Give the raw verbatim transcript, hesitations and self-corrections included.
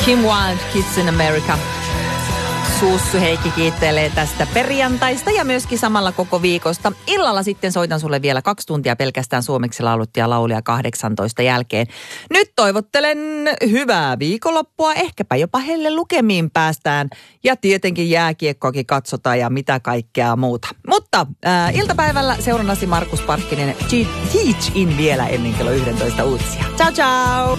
Kim Wilde, Kids in America. Sussu Heikki kiittelee tästä perjantaista ja myöskin samalla koko viikosta. Illalla sitten soitan sulle vielä kaksi tuntia pelkästään suomeksi lauluttia laulia kahdeksantoista jälkeen. Nyt toivottelen hyvää viikonloppua, ehkäpä jopa helle lukemiin päästään. Ja tietenkin jääkiekkoakin katsotaan ja mitä kaikkea muuta. Mutta äh, iltapäivällä seurannasi Markus Parkkinen Teach In vielä ennen kello yksitoista uutisia. Ciao ciao!